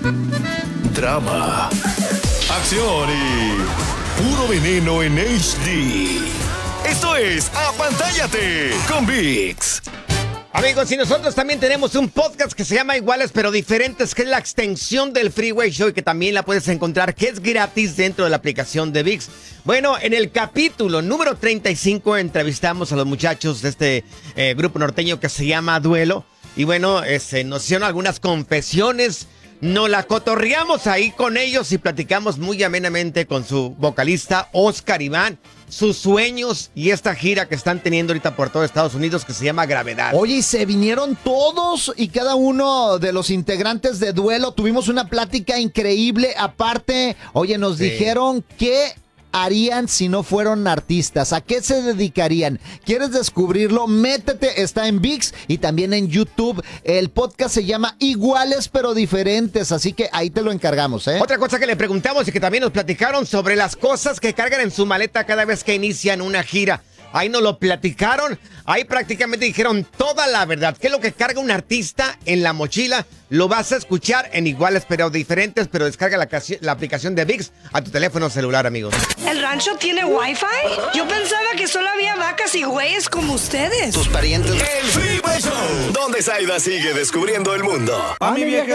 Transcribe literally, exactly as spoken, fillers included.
drama, acción y puro veneno en H D. Esto es Apantállate con ViX. Amigos, y nosotros también tenemos un podcast que se llama Iguales pero Diferentes, que es la extensión del Freeway Show y que también la puedes encontrar, que es gratis dentro de la aplicación de ViX. Bueno, en el capítulo número treinta y cinco entrevistamos a los muchachos de este eh, grupo norteño que se llama Duelo. Y bueno, este, nos hicieron algunas confesiones, nos la cotorreamos ahí con ellos y platicamos muy amenamente con su vocalista Oscar Iván, sus sueños y esta gira que están teniendo ahorita por todo Estados Unidos que se llama Gravedad. Oye, y se vinieron todos y cada uno de los integrantes de Duelo. Tuvimos una plática increíble. Aparte, oye, nos sí. dijeron que harían si no fueron artistas? ¿A qué se dedicarían? ¿Quieres descubrirlo? Métete, está en ViX y también en YouTube. El podcast se llama Iguales pero Diferentes, así que ahí te lo encargamos, ¿eh? Otra cosa que le preguntamos y que también nos platicaron sobre las cosas que cargan en su maleta cada vez que inician una gira. Ahí nos lo platicaron, ahí prácticamente dijeron toda la verdad. ¿Qué es lo que carga un artista en la mochila? Lo vas a escuchar en Iguales pero Diferentes, pero descarga la, la aplicación de ViX a tu teléfono celular, amigos. ¿El rancho tiene wifi? Yo pensaba que solo había vacas y güeyes como ustedes. Tus parientes. El Freeway Show, donde Zaida sigue descubriendo el mundo. A mi vieja